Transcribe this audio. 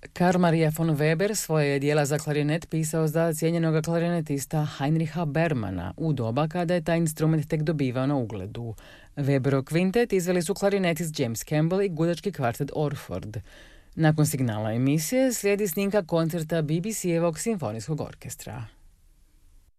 Karl Maria von Weber svoje je dijela za klarinet pisao za cijenjenog klarinetista Heinricha Bermana u doba kada je taj instrument tek dobivao na ugledu. Weberov kvintet izveli su klarinetist James Campbell i gudački kvartet Orford. Nakon signala emisije slijedi snimka koncerta BBC-evog simfonijskog orkestra.